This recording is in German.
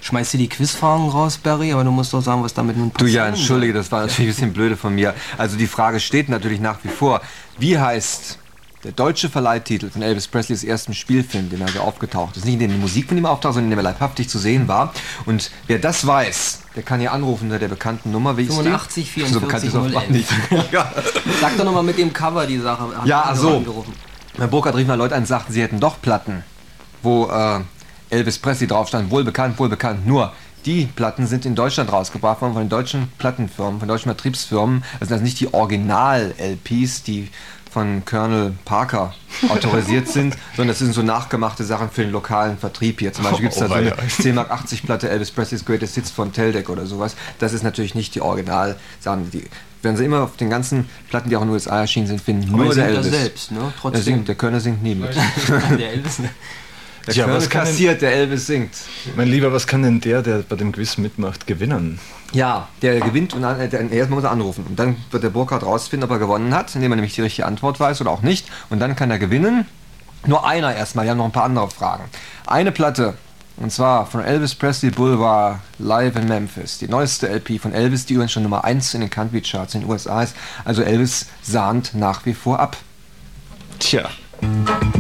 schmeißt dir die Quizfragen raus, Barry, aber du musst doch sagen, was damit nun passiert. Du, ja, entschuldige, das war natürlich ein bisschen blöde von mir. Also die Frage steht natürlich nach wie vor. Wie heißt der deutsche Verleihtitel von Elvis Presleys ersten Spielfilm, dem er so aufgetaucht ist? Nicht in der Musik von ihm auftaucht, sondern in dem er leibhaftig zu sehen war. Und wer das weiß, der kann hier anrufen unter der bekannten Nummer. Wie ist 85 die? 44 so 011. Ja. Sag doch nochmal mit dem Cover die Sache. Ja, ach so. Herr Burkhardt rief mal Leute an und sagten, sie hätten doch Platten, wo Elvis Presley drauf stand. Wohlbekannt, wohlbekannt. Nur, die Platten sind in Deutschland rausgebracht worden von den deutschen Plattenfirmen, von deutschen Vertriebsfirmen. Das sind also nicht die Original-LPs, die von Colonel Parker autorisiert sind, sondern das sind so nachgemachte Sachen für den lokalen Vertrieb hier. Zum Beispiel gibt es da so eine 10,80 Mark Platte Elvis Presley's Greatest Hits von Teldec oder sowas. Das ist natürlich nicht die Original-Sachen. Die werden sie immer auf den ganzen Platten, die auch in den USA erschienen sind, finden. Aber nur der Elvis. Elvis. Selbst, ne? Trotzdem. Der Körner singt nie mit. Der Elvis, ne? Der Körner kassiert, der Elvis singt. Mein Lieber, was kann denn der bei dem Quiz mitmacht, gewinnen? Ja, der gewinnt und erstmal muss er anrufen. Und dann wird der Burkhardt rausfinden, ob er gewonnen hat, indem er nämlich die richtige Antwort weiß oder auch nicht. Und dann kann er gewinnen. Nur einer erstmal, wir haben noch ein paar andere Fragen. Eine Platte, und zwar von Elvis Presley Boulevard Live in Memphis. Die neueste LP von Elvis, die übrigens schon Nummer 1 in den Country Charts in den USA ist. Also Elvis sahnt nach wie vor ab. Tja.